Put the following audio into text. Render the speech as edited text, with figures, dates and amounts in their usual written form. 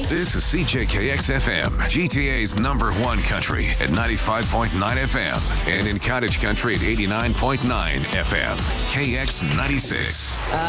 This is CJKX FM, GTA's #1 country at 95.9 FM and in Cottage Country at 89.9 FM. KX 96.